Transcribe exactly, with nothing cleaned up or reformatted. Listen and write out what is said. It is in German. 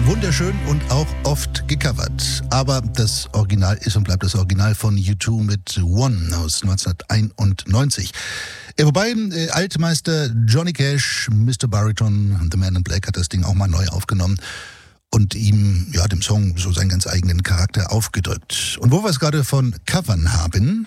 Wunderschön und auch oft gecovert. Aber das Original ist und bleibt das Original von U zwei mit One aus neunzehnhunderteinundneunzig. Ja, wobei äh, Altmeister Johnny Cash, Mister Bariton, The Man in Black hat das Ding auch mal neu aufgenommen und ihm, ja, dem Song so seinen ganz eigenen Charakter aufgedrückt. Und wo wir es gerade von Covern haben...